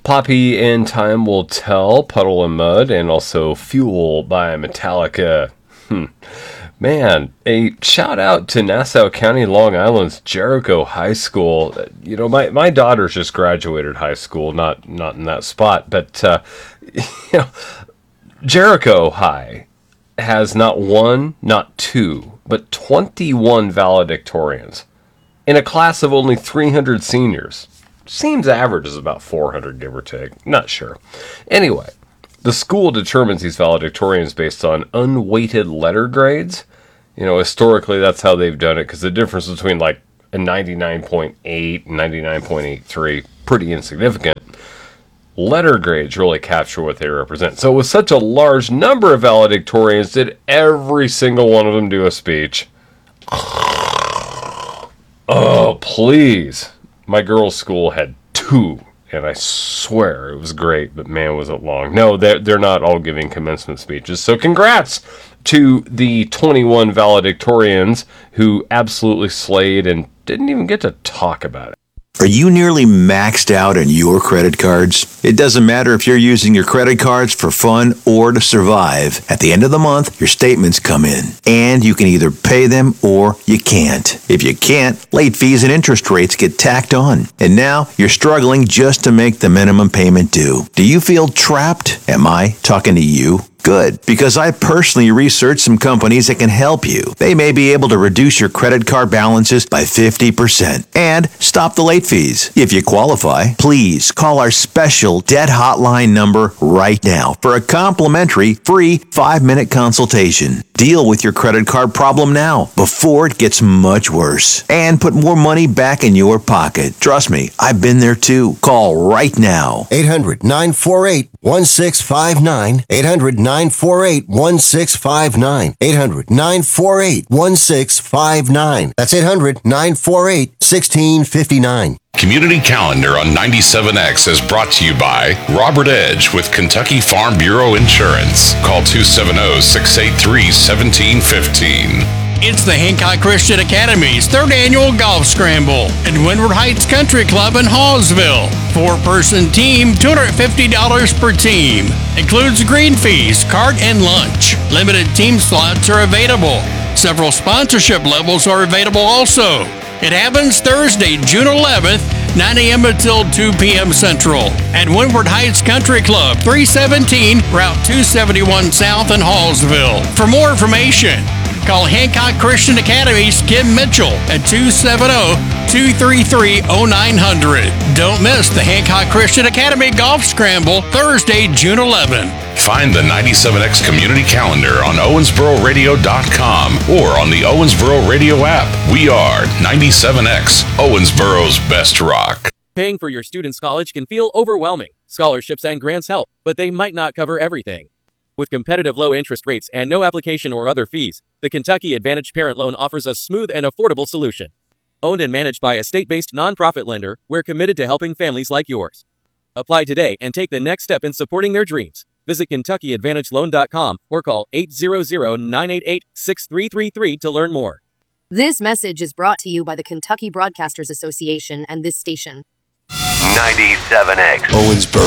Poppy and Time Will Tell, Puddle and Mud, and also Fuel by Metallica. Man, a shout out to Nassau County, Long Island's Jericho High School. You know, my daughter's just graduated high school, not in that spot, but Jericho High has not one, not two, but 21 valedictorians in a class of only 300 seniors. Seems average is about 400, give or take. Not sure. Anyway, the school determines these valedictorians based on unweighted letter grades. You know, historically, that's how they've done it, because the difference between like a 99.8 and 99.83, pretty insignificant. Letter grades really capture what they represent. So with such a large number of valedictorians, did every single one of them do a speech? Oh, please. My girls' school had 2, and I swear it was great, but man, was it long. No, they're not all giving commencement speeches. So congrats to the 21 valedictorians who absolutely slayed and didn't even get to talk about it. Are you nearly maxed out on your credit cards? It doesn't matter if you're using your credit cards for fun or to survive. At the end of the month, your statements come in, and you can either pay them or you can't. If you can't, late fees and interest rates get tacked on. And now you're struggling just to make the minimum payment due. Do you feel trapped? Am I talking to you? Good, because I personally researched some companies that can help you. They may be able to reduce your credit card balances by 50% and stop the late fees. If you qualify, please call our special debt hotline number right now for a complimentary free 5-minute consultation. Deal with your credit card problem now before it gets much worse and put more money back in your pocket. Trust me, I've been there too. Call right now. 800-948-1659. 800-948-1659. 800-948-1659. That's 800-948-1659. Community Calendar on 97X is brought to you by Robert Edge with Kentucky Farm Bureau Insurance. Call 270-683-1715. It's the Hancock Christian Academy's 3rd annual golf scramble at Windward Heights Country Club in Hallsville. 4-person team, $250 per team. Includes green fees, cart, and lunch. Limited team slots are available. Several sponsorship levels are available also. It happens Thursday, June 11th, 9 a.m. until 2 p.m. Central at Windward Heights Country Club, 317 Route 271 South in Hallsville. For more information, call Hancock Christian Academy's Kim Mitchell at 270-233-0900. Don't miss the Hancock Christian Academy Golf Scramble, Thursday, June 11th. Find the 97X Community Calendar on owensbororadio.com or on the Owensboro Radio app. We are 97X, Owensboro's best rock. Paying for your student's college can feel overwhelming. Scholarships and grants help, but they might not cover everything. With competitive low interest rates and no application or other fees, the Kentucky Advantage Parent Loan offers a smooth and affordable solution. Owned and managed by a state-based nonprofit lender, we're committed to helping families like yours. Apply today and take the next step in supporting their dreams. Visit KentuckyAdvantageLoan.com or call 800-988-6333 to learn more. This message is brought to you by the Kentucky Broadcasters Association and this station. 97X. Owensboro.